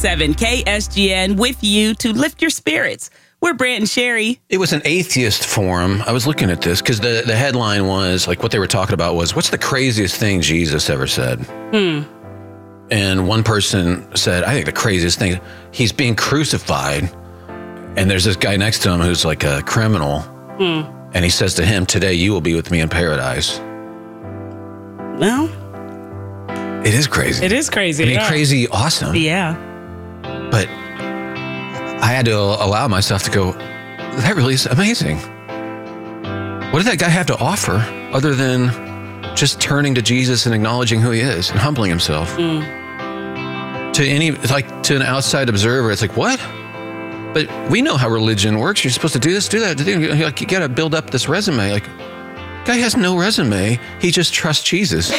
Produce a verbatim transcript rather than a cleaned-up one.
seven K S G N with you to lift your spirits. We're Brant and Sherry. It was an atheist forum. I was looking at this because the, the headline was, like, what they were talking about was, what's the craziest thing Jesus ever said? Hmm. And one person said, I think the craziest thing, he's being crucified. And there's this guy next to him who's like a criminal. Hmm. And he says to him, today you will be with me in paradise. Well, it is crazy. It is crazy. I mean, yeah. crazy, awesome. Yeah. But I had to allow myself to go, that really is amazing. What did that guy have to offer other than just turning to Jesus and acknowledging who he is and humbling himself? Mm. To any, like, to an outside observer, it's like, what? But we know how religion works. You're supposed to do this, do that. Like, you got to build up this resume. Like, guy has no resume. He just trusts Jesus.